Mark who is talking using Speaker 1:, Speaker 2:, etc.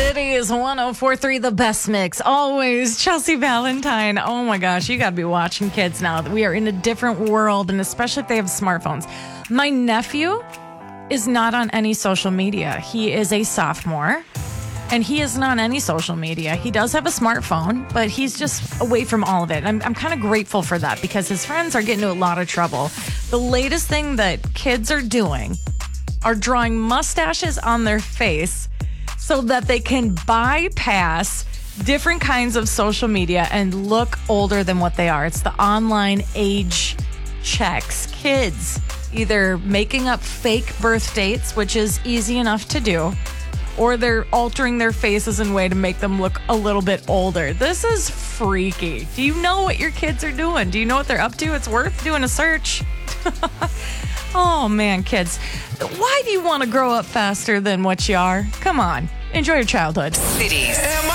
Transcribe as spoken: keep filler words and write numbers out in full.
Speaker 1: Cities one oh four point three, the best mix. Always Chelsea Valentine. Oh my gosh, you got to be watching kids now. We are in a different world, and especially if they have smartphones. My nephew is not on any social media. He is a sophomore, and he isn't on any social media. He does have a smartphone, but he's just away from all of it. I'm, I'm kind of grateful for that because his friends are getting into a lot of trouble. The latest thing that kids are doing are drawing mustaches on their face so that they can bypass different kinds of social media and look older than what they are. It's the online age checks. Kids either making up fake birth dates, which is easy enough to do, or they're altering their faces in a way to make them look a little bit older. This is freaky. Do you know what your kids are doing? Do you know what they're up to? It's worth doing a search. Oh, man, kids. Why do you want to grow up faster than what you are? Come on. Enjoy your childhood.
Speaker 2: Cities.